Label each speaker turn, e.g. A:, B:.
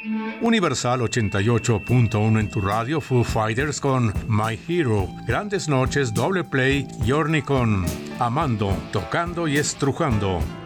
A: Universal 88.1 en tu radio, Foo Fighters con My Hero, Grandes Noches, Doble Play, Journey con Amando, Tocando y Estrujando.